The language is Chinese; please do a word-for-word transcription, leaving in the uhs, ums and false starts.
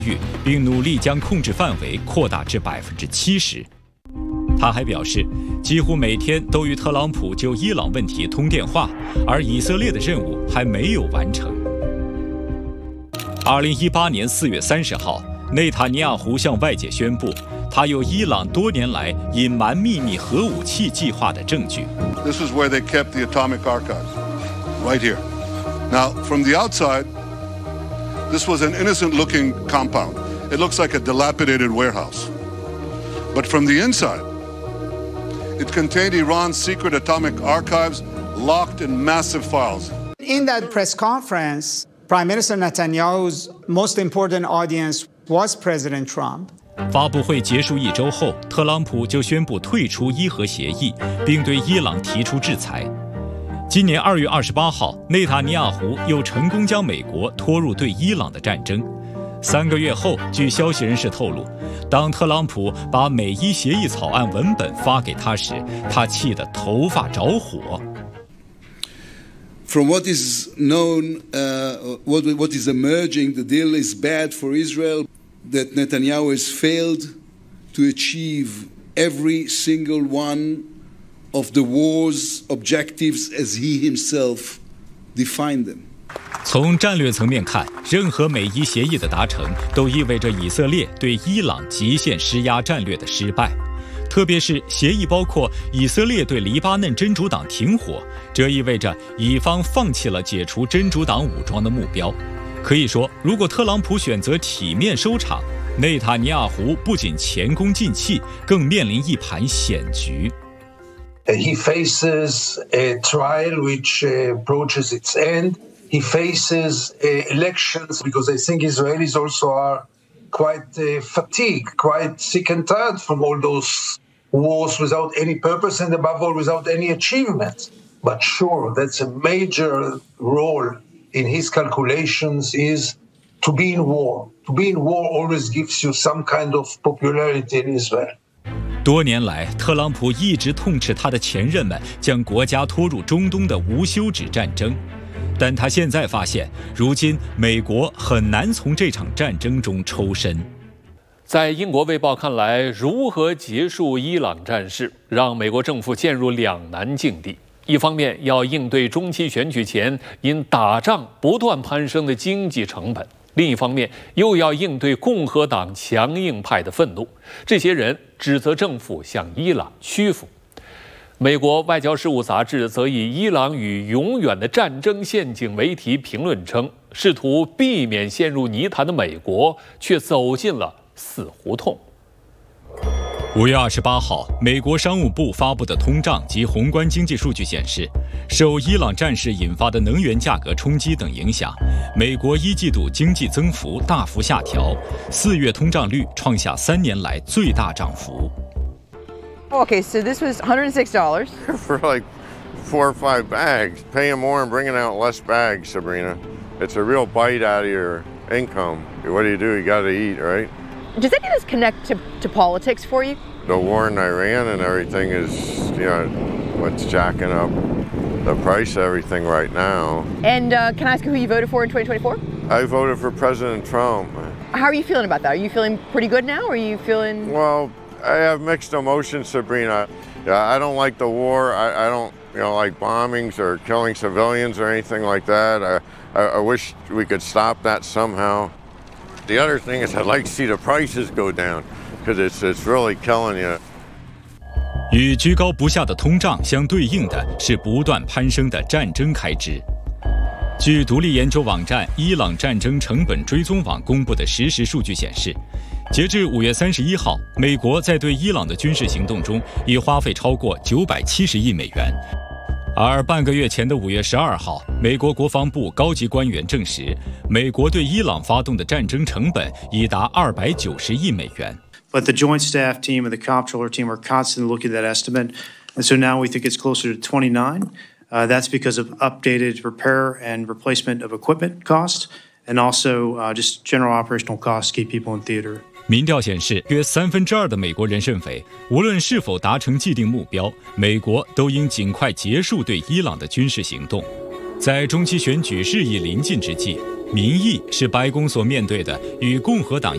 域，并努力将控制范围扩大至百分之七十。他还表示，几乎每天都与特朗普就伊朗问题通电话，而以色列的任务还没有完成。二零一八年四月三十号，内塔尼亚胡向外界宣布，他有伊朗多年来隐瞒秘密核武器计划的证据。 This is where they kept the atomic archives, right here. Now, from the outside, this was an innocent-looking compound. It looks like a dilapidated warehouse. But from the inside, it contained Iran's secret atomic archives locked in massive files. In that press conference, Prime Minister Netanyahu's most important audience was President Trump. 发布会结束一周后，特朗普就宣布退出伊核协议，并对伊朗提出制裁。今年二月二十八号，内塔尼亚胡又成功将美国拖入对伊朗的战争。三个月后，据消息人士透露，当特朗普把美伊协议草案文本发给他时，他气得头发着火。 From what is known, uh, what, what is emerging, the deal is bad for Israel, that Netanyahu has failed to achieve every single one of the war's objectives as he himself defined them. 从战略层面看，任何美伊协议的达成都意味着以色列对伊朗极限施压战略的失败。特别是协议包括以色列对黎巴嫩真主党停火，这意味着以方放弃了解除真主党武装的目标。可以说，如果特朗普选择体面收场，内塔尼亚胡不仅前功尽弃，更面临一盘险局。 He faces a trial which approaches its end. He faces elections because I think Israelis also are quite fatigued, quite sick and tired from all those wars without any purpose and above all without any achievement. But sure, that's a major role in his calculations is to be in war. To be in war always gives you some kind of popularity in Israel. 多年来，特朗普一直痛斥他的前任们将国家拖入中东的无休止战争，但他现在发现，如今美国很难从这场战争中抽身。 在英国《卫报》看来，如何结束伊朗战事，让美国政府陷入两难境地。一方面要应对中期选举前因打仗不断攀升的经济成本，另一方面又要应对共和党强硬派的愤怒。这些人指责政府向伊朗屈服。美国外交事务杂志则以伊朗与永远的战争陷阱为题评论称，试图避免陷入泥潭的美国却走进了死胡同。 五月二十八号，美国商务部发布的通胀及宏观经济数据显示，受伊朗战事引发的能源价格冲击等影响，美国一季度经济增幅大幅下调，四月通胀率创下三年来最大涨幅。 Okay, so this was one hundred six dollars for like four or five bags. Paying more and bringing out less bags, Sabrina. It's a real bite out of your income. What do you do? You got to eat, right? Does any of this connect to, to politics for you? The war in Iran and everything is, you know, what's jacking up the price of everything right now. And uh, can I ask who you voted for in twenty twenty-four? I voted for President Trump. How are you feeling about that? Are you feeling pretty good now, or are you feeling... Well, I have mixed emotions, Sabrina. Yeah, I don't like the war. I, I don't, you know, like bombings or killing civilians or anything like that. I, I, I wish we could stop that somehow. The other thing is I'd like to see the prices go down because it's, it's really killing you. 与居高不下的通胀相对应的是不断攀升的战争开支。据独立研究网站伊朗战争成本追踪网公布的实时数据显示，截至五月三十一号，美国在对伊朗的军事行动中已花费超过九百七十亿美元。而半个月前的五月十二号，美国国防部高级官员证实，美国对伊朗发动的战争成本已达二百九十亿美元。 But the Joint Staff Team and the Comptroller Team are constantly looking at that estimate, and so now we think it's closer to twenty-nine. Uh, that's because of updated repair and replacement of equipment costs, and also uh, just general operational costs to keep people in theater. 民调显示，约三分之二的美国人认为，无论是否达成既定目标，美国都应尽快结束对伊朗的军事行动。在中期选举日益临近之际，民意是白宫所面对的与共和党